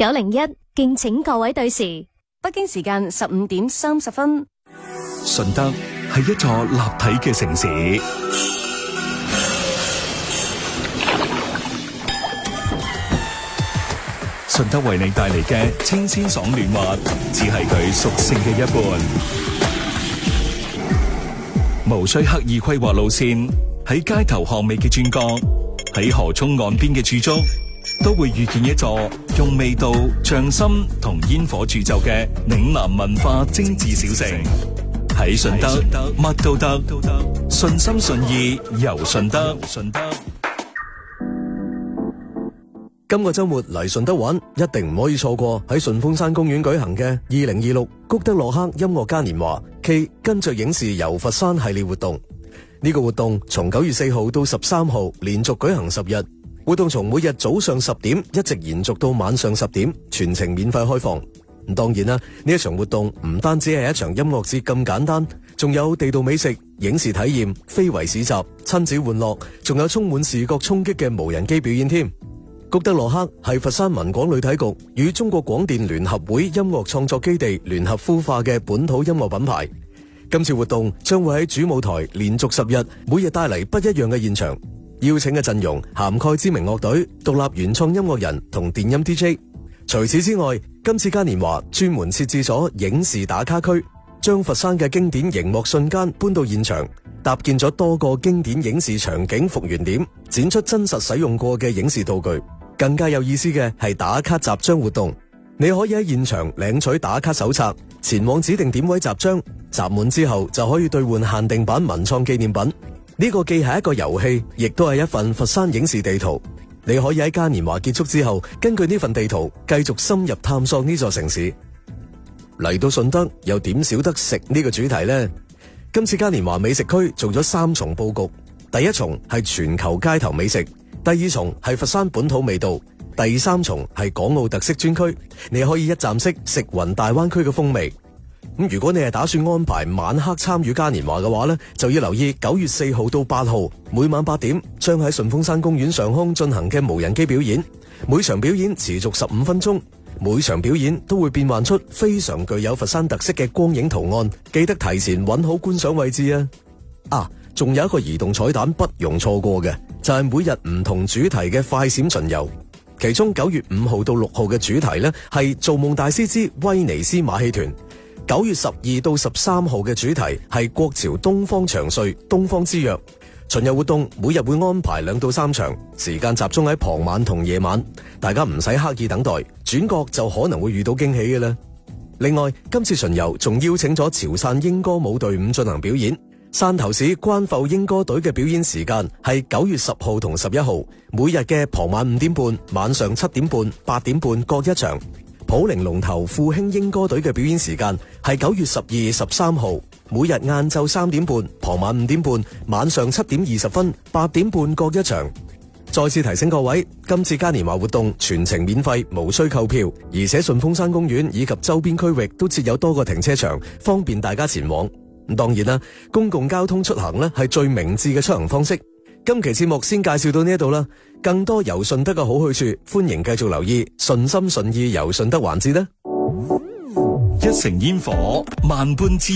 901，敬請各位對時。 北京時間15點30分。 順德係一座立體嘅城市，順德為你帶嚟嘅清鮮爽嫩滑，只係佢屬性嘅一半。無需刻意規劃路線，喺街頭巷尾嘅轉角，喺河涌岸邊嘅駐足，都會遇見一座用味道、匠心同煙火鑄就嘅嶺南文化精緻小城。喺順德，乜都得，順心順意遊順德。 今個周末嚟順德玩，一定唔可以錯過喺順峰山公園舉行嘅2026谷德洛克音樂嘉年華暨跟着影視遊佛山系列活動。呢個活動從9月4號到13號連續舉行10日，活動從每日早上10點一直延續到晚上10點，全程免費開放。當然啦，呢一場活動唔單止係一場音樂節咁簡單，仲有地道美食、影視體驗、非遺市集、親子玩樂，仲有充滿視覺衝擊嘅無人機表演添。谷德洛克係佛山文廣旅體局與中國廣電聯合會音樂創作基地聯合孵化嘅本土音樂品牌。今次活動將會喺主舞台連續10日，每日帶嚟不一樣嘅現場，邀請嘅陣容涵蓋知名樂隊、獨立原創音樂人同電音 DJ。除此之外，今次嘉年華專門設置咗影視打卡區，將佛山嘅經典熒幕瞬間搬到現場，搭建咗多個經典影視場景復原點，展出真實使用過嘅影視道具。更加有意思嘅係打卡集章活動，你可以喺現場領取打卡手冊，前往指定點位集章，集滿之後就可以兌換限定版文創紀念品。呢個既係一個遊戲，亦都係一份佛山影視地圖。你可以喺嘉年華結束之後，根據呢份地圖繼續深入探索呢座城市。嚟到順德又點少得食呢個主題呢？今次嘉年華美食區做咗3重佈局，第一重係全球街頭美食，第2重係佛山本土味道，第3重係港澳特色專區。你可以一站式食勻大灣區嘅風味。如果你係打算安排晚黑參與嘉年華嘅話呢，就要留意9月4號到8號每晚8點將喺順峰山公園上空進行嘅無人機表演。每場表演持續15分鐘，每場表演都會變幻出非常具有佛山特色嘅光影圖案，記得提前揾好觀賞位置啊！仲有一個移動彩蛋不容錯過嘅，就係每日唔同主題嘅快閃巡遊。其中9月5號到6號嘅主題呢係造夢大師之威尼斯馬戲團。9月12到13號嘅主題係國潮東方長睡東方之約。巡遊活動每日會安排2到3場，時間集中喺傍晚同夜晚，大家唔使刻意等待，轉角就可能會遇到驚喜嘅啦。另外，今次巡遊仲邀請咗潮汕英歌舞隊伍進行表演。汕頭市關埠英歌隊嘅表演時間係9月10號同11號，每日嘅傍晚5點半、晚上7點半、8點半各一場。普寧龍頭富興英歌隊嘅表演時間係9月12、13號，每日晏晝3點半、傍晚5點半、晚上7點20分、8點半各一場。再次提醒各位，今次嘉年華活動全程免費，無需購票，而且順峰山公園以及周邊區域都設有多個停車場，方便大家前往。當然啦，公共交通出行呢係最明智嘅出行方式。今期節目先介紹到呢度啦，更多遊順德嘅好去處，歡迎繼續留意順心順意遊順德環節啦。 一城煙火，萬般滋